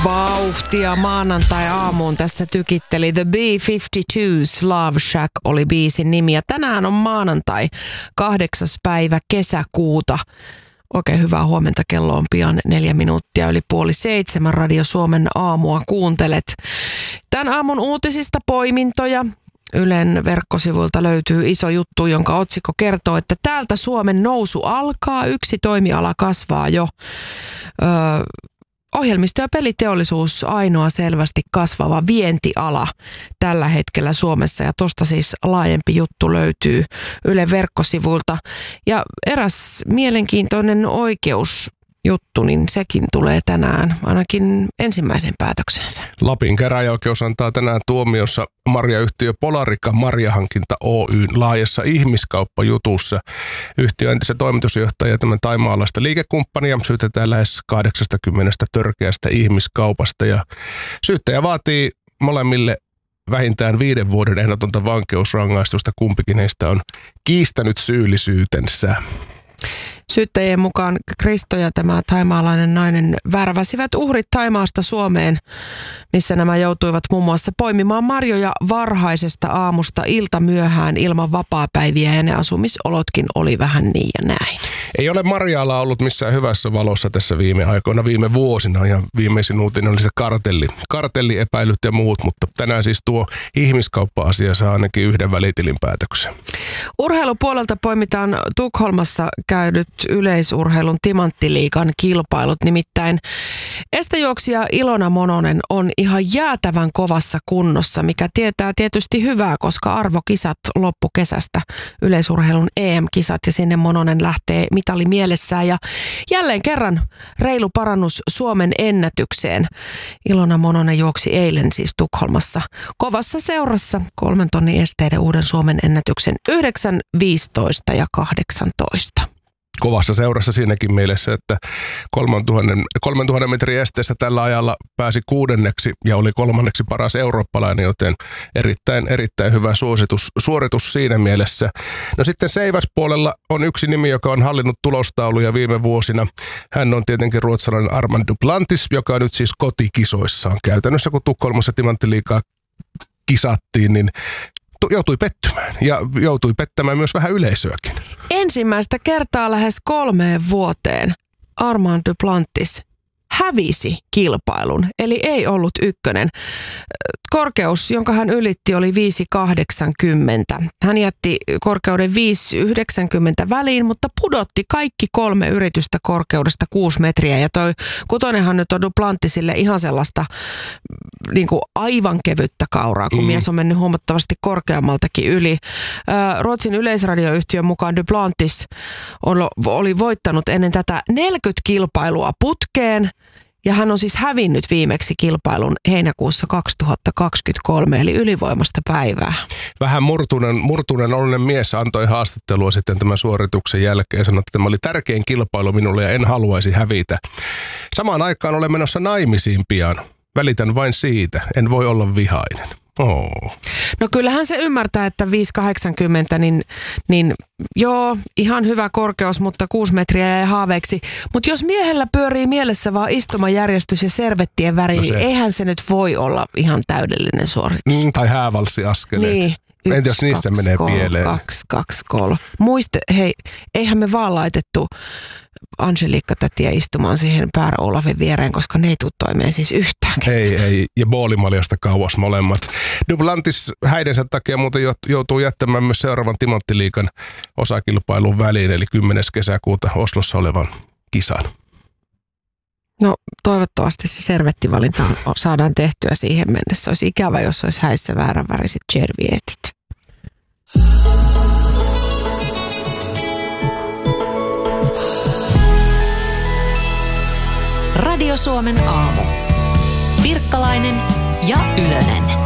Vauhtia maanantai-aamuun tässä tykitteli The B-52's Love Shack oli biisin nimi. Ja tänään on maanantai 8. päivä kesäkuuta. Oikein hyvää huomenta, kello on pian 4 minuuttia yli 6:30. Radio Suomen aamua kuuntelet. Tämän aamun uutisista poimintoja. Ylen verkkosivuilta löytyy iso juttu, jonka otsikko kertoo, että täältä Suomen nousu alkaa. Yksi toimiala kasvaa jo. Ohjelmisto- ja peliteollisuus ainoa selvästi kasvava vientiala tällä hetkellä Suomessa, ja tosta siis laajempi juttu löytyy Ylen verkkosivuilta. Ja eräs mielenkiintoinen oikeusjuttu, niin sekin tulee tänään ainakin ensimmäisen päätöksensä. Lapin käräjäoikeus antaa tänään tuomiossa marjayhtiö Polarica Marjahankinta Oyn laajassa ihmiskauppajutussa. Yhtiön entisen toimitusjohtaja ja tämän thaimaalaista liikekumppania syytetään lähes 80 törkeästä ihmiskaupasta. Ja syyttäjä vaatii molemmille vähintään 5 vuoden ehdotonta vankeusrangaistusta. Kumpikin heistä on kiistänyt syyllisyytensä. Syyttäjien mukaan Kristo ja tämä thaimaalainen nainen värväsivät uhrit Thaimaasta Suomeen, missä nämä joutuivat muun muassa poimimaan marjoja varhaisesta aamusta iltamyöhään ilman vapaapäiviä, ja ne asumisolotkin oli vähän niin ja näin. Ei ole marja-ala ollut missään hyvässä valossa tässä viime aikoina, viime vuosina, ja viimeisin uutinen oli se kartelliepäilyt ja muut, mutta tänään siis tuo ihmiskauppa-asia saa ainakin yhden välitilin päätöksen. Urheilupuolelta poimitaan Tukholmassa käydyt yleisurheilun timanttiliigan kilpailut. Nimittäin estejuoksija Ilona Mononen on ihan jäätävän kovassa kunnossa, mikä tietää tietysti hyvää, koska arvokisat loppukesästä, yleisurheilun EM-kisat, ja sinne Mononen lähtee mitali mielessään. Ja jälleen kerran reilu parannus Suomen ennätykseen. Ilona Mononen juoksi eilen siis Tukholmassa kovassa seurassa 3 tonnin esteiden uuden Suomen ennätyksen 9, 15 ja 18. Kovassa seurassa siinäkin mielessä, että 3000 metrin esteessä tällä ajalla pääsi 6. ja oli 3. paras eurooppalainen, joten erittäin hyvä suoritus siinä mielessä. No sitten seiväspuolella on yksi nimi, joka on hallinnut tulostauluja viime vuosina. Hän on tietenkin ruotsalainen Armand Duplantis, joka nyt siis kotikisoissaan käytännössä, kun Tukholmassa timanttiliigaa kisattiin, niin joutui pettymään ja joutui pettämään myös vähän yleisöäkin. Ensimmäistä kertaa lähes 3 vuoteen Armand Duplantis hävisi kilpailun, eli ei ollut ykkönen. Korkeus, jonka hän ylitti, oli 5,80. Hän jätti korkeuden 5,90 väliin, mutta pudotti kaikki 3 yritystä korkeudesta 6 metriä. Ja toi 6:nhan nyt on Duplantisille ihan sellaista niin kuin aivan kevyttä kauraa, kun mies on mennyt huomattavasti korkeammaltakin yli. Ruotsin yleisradioyhtiön mukaan Duplantis oli voittanut ennen tätä 40 kilpailua putkeen, ja hän on siis hävinnyt viimeksi kilpailun heinäkuussa 2023, eli ylivoimasta päivää. Vähän murtunen onnellinen mies antoi haastattelua sitten tämän suorituksen jälkeen ja sanoi, että tämä oli tärkein kilpailu minulle ja en haluaisi hävitä. Samaan aikaan olen menossa naimisiin pian. Välitän vain siitä, en voi olla vihainen. No kyllähän se ymmärtää, että 5,80, niin joo, ihan hyvä korkeus, mutta 6 metriä jäi haaveeksi. Mutta jos miehellä pyörii mielessä vaan istumajärjestys ja servettien väri, niin eihän se nyt voi olla ihan täydellinen suoritus. Tai häävalssiaskeleet. Niin. Entä jos niistä menee pieleen? 2, 2, 3. Hei, eihän me vaan laitettu Angeliikka-tätiä istumaan siihen Pär-Olavin viereen, koska ne ei tule toimeen siis yhtään keskenään. Ei, ja boolimaljasta kauas molemmat. Duplantis häidensä takia muuten joutuu jättämään myös seuraavan timanttiliigan osakilpailun väliin, eli 10. kesäkuuta Oslossa olevan kisan. No toivottavasti se servettivalinta saadaan tehtyä siihen mennessä. Olisi ikävä, jos olisi häissä vääränväriset servietit. Radio Suomen aamu. Virkkalainen ja Ylönen.